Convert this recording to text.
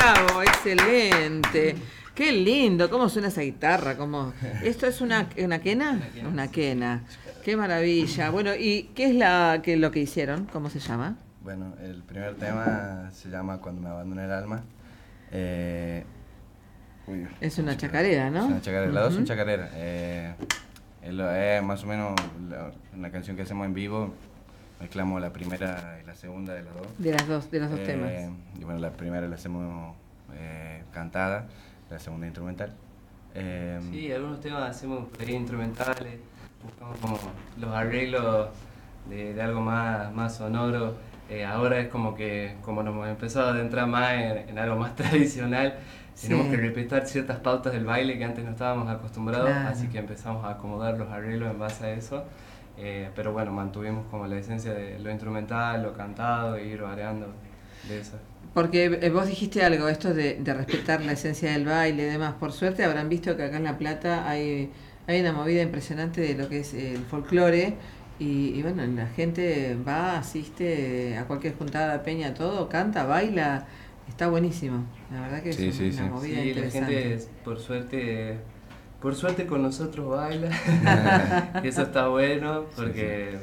bravo, excelente. Qué lindo, cómo suena esa guitarra, cómo... ¿Esto es una quena? Una quena. Qué maravilla. Bueno, ¿y qué es lo que hicieron? ¿Cómo se llama? Bueno, el primer tema se llama Cuando me abandona el alma. Es una chacarera, ¿no? Es una chacarera, las dos son Ujú. chacareras. Es más o menos una canción que hacemos en vivo. Mezclamos la primera y la segunda de las dos. De los dos temas. Y bueno, la primera la hacemos cantada, la segunda instrumental. Sí, algunos temas hacemos instrumentales, buscamos como los arreglos de algo más sonoro. Ahora es como que, como nos hemos empezado a adentrar más en algo más tradicional, Sí. tenemos que respetar ciertas pautas del baile que antes no estábamos acostumbrados, Claro. así que empezamos a acomodar los arreglos en base a eso. Pero bueno, mantuvimos como la esencia de lo instrumental, lo cantado, e ir variando de eso. Porque vos dijiste algo, esto de respetar la esencia del baile y demás. Por suerte habrán visto que acá en La Plata hay una movida impresionante de lo que es el folclore. Y bueno, la gente va, asiste a cualquier juntada, peña, todo, canta, baila. Está buenísimo. La verdad que Sí, es sí, una sí. movida Sí, la interesante. gente por suerte con nosotros baila. Eso está bueno porque